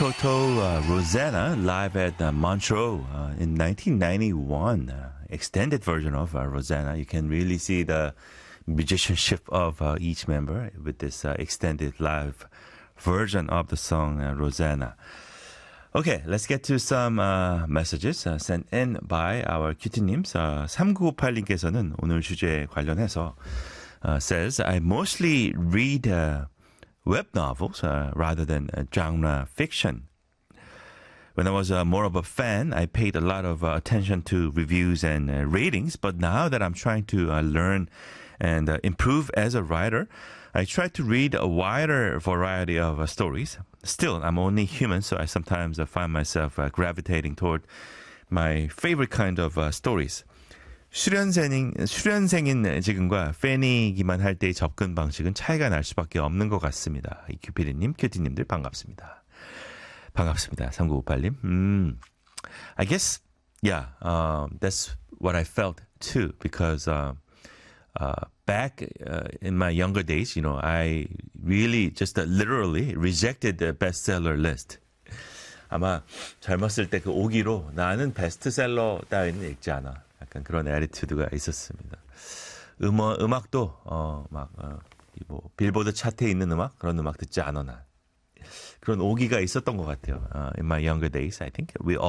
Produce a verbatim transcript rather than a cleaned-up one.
Toto uh, Rosanna live at uh, Montreux uh, in nineteen ninety-one. Uh, extended version of uh, Rosanna. You can really see the musicianship of uh, each member with this uh, extended live version of the song uh, Rosanna. Okay, let's get to some uh, messages uh, sent in by our cutie-nims. Uh, 삼구오팔님께서는 오늘 주제에 관련해서 uh, says, I mostly read uh, web novels uh, rather than uh, genre fiction. When I was uh, more of a fan, I paid a lot of uh, attention to reviews and uh, ratings, but now that I'm trying to uh, learn and uh, improve as a writer, I try to read a wider variety of uh, stories. Still, I'm only human, so I sometimes uh, find myself uh, gravitating toward my favorite kind of uh, stories. 수련생인, 수련생인 지금과 팬이기만 할 때의 접근 방식은 차이가 날 수밖에 없는 것 같습니다. 큐피디님, 큐티님들 반갑습니다. 반갑습니다. 삼구오팔님. 음, I guess, yeah, uh, that's what I felt too, because uh, uh, back uh, in my younger days, you know, I really just uh, literally rejected the bestseller list. 아마 젊었을 때 그 오기로 나는 베스트셀러 따위는 읽지 않아. 약간 그런 애티튜드가 있었습니다. 음어, 음악도 어, 막 어, 뭐 빌보드 차트에 있는 음악 그런 음악 듣지 않아 난. 그런 오기가 있었던 것 같아요. Uh, in my younger days, I think we all